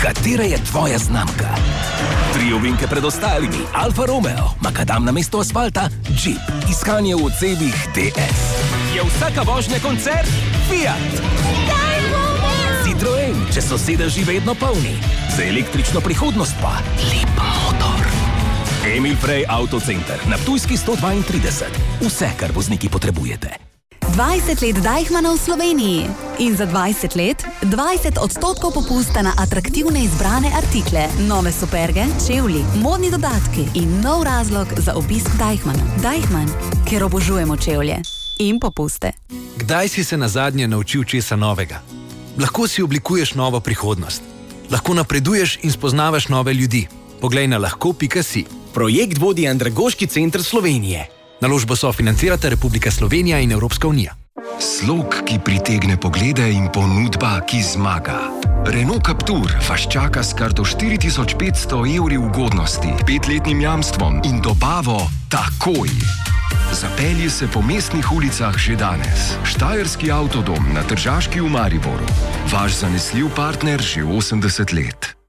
Katera je tvoja znamka? 3 ovinke pred ostalimi. Alfa Romeo, makadam namesto asfalta, Jeep, iskanje v odsebih DS. Je vsaka vožnja koncert? Fiat. Citroen, če so sedeži vedno polni. Za električno prihodnost pa lep motor. Emil Frey Autocenter na Ptujski 132. Vse, kar vozniki potrebujete. 20 let Deichmanna v Sloveniji. In za 20 let 20% popusta na atraktivne izbrane artikle, nove superge, čevlji, modni dodatki in nov razlog za obisk Deichmanna. Deichmann, ker obožujemo čevlje in popuste. Kdaj si se nazadnje naučil česa novega? Lahko si oblikuješ novo prihodnost. Lahko napreduješ in spoznavaš nove ljudi. Poglej na lahko.si. Projekt vodi Andragoški center Slovenije. Naložbo sofinancirata Republika Slovenija in Evropska unija. Slog, ki pritegne poglede in ponudba, ki zmaga. Renault Captur vas čaka s karto 4500 evri ugodnosti, 5-letnim jamstvom in dobavo takoj. Zapelji se po mestnih ulicah že danes. Štajerski avtodom na Tržaški v Mariboru. Vaš zanesljiv partner že 80 let.